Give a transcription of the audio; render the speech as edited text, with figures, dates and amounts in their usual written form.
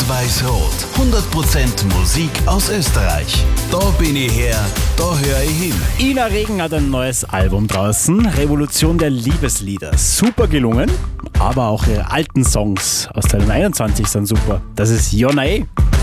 Rot-Weiß-Rot. 100% Musik aus Österreich. Da bin ich her, da höre ich hin. Ina Regen hat ein neues Album draußen. Revolution der Liebeslieder. Super gelungen. Aber auch ihre alten Songs aus 2021 sind super. Das ist Jonna E.